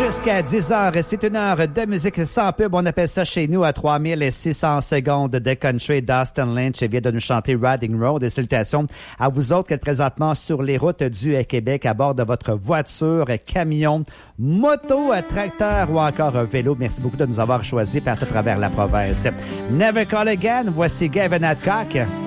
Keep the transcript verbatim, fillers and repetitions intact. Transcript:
jusqu'à dix heures. C'est une heure de musique sans pub. On appelle ça chez nous à trois mille six cents secondes de country. Dustin Lynch vient de nous chanter Riding Road. Et salutations à vous autres qui êtes présentement sur les routes du Québec à bord de votre voiture, camion, moto, tracteur ou encore vélo. Merci beaucoup de nous avoir choisis partout à travers la province. Never Call Again. Voici Gavin Adcock.